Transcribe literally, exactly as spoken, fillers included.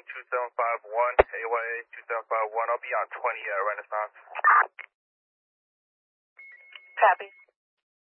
two seven five one, A Y A two seven five one. I'll be on twenty uh, Renaissance. Copy.